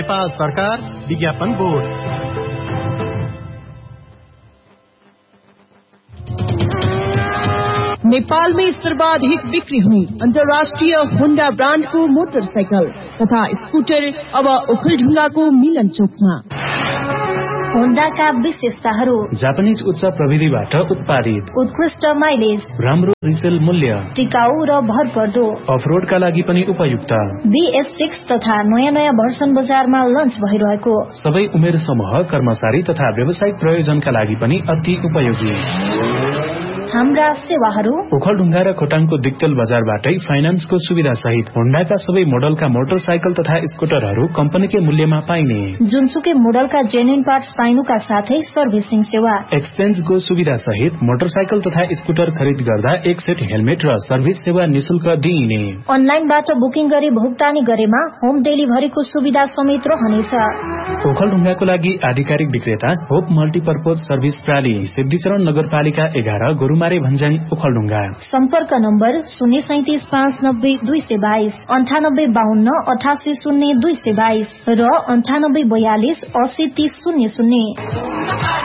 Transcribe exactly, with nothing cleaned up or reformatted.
नेपाल सरकार विज्ञापन बोर्ड। नेपाल में सर्वाधिक बिक्री हुई अंतर्राष्ट्रीय होंडा ब्रांड को मोटरसाइकिल तथा स्कूटर अब ओखलढुंगा को मिलन चौकमा। होंडा का विशेषताहरू: जापानीज उच्च प्रविधिबाट उत्पादित, उत्कृष्ट माइलेज, राम्रो रिसेल मूल्य, टिकाऊ र भरपर्दो, अफरोडका लागि पनि उपयुक्त। बी एस सिक्स तथा नयाँ नयाँ भर्सन बजारमा लन्च भइरहेको। सबै उमेर समूह, कर्मचारी तथा व्यावसायिक प्रयोजनका लागि पनि अति उपयोगी। हाम्रा सेवाहरू: ओखलढुंगा र खोटाङको दिक्तेल बजारबाटै फाइनान्सको सुविधा सहित होंडाका सबै मोडलका मोटरसाइकल तथा स्कुटरहरू कम्पनीकै मूल्यमा पाइने। जुनसुकै मोडलका जेन्युइन पार्ट्स पाइनुका साथै सर्भिसिङ सेवा, एक्सचेन्जको सुविधा सहित मोटरसाइकल तथा स्कुटर खरिद गर्दा एक सेट हेलमेट र सर्भिस सेवा निशुल्क दिइने। अनलाइनबाट बुकिङ गरी भुक्तानी गरेमा होम डेलिभरीको सुविधा समेत रहनेछ। ओखलढुंगाको लागि आधिकारिक विक्रेता होप मल्टीपर्पज सर्भिस प्राली, सिद्धिचरण नगरपालिका एघार, गोरुमारे भन्ज्याङ, ओखलढुंगा। सम्पर्क नम्बर शून्य सैतिस पाँच नब्बे दुई सय बाइस, अन्ठानब्बे बाहन्न अठासी शून्य दुई सय बाइस र अन्ठानब्बे बयालिस असी तीस शून्य शून्य।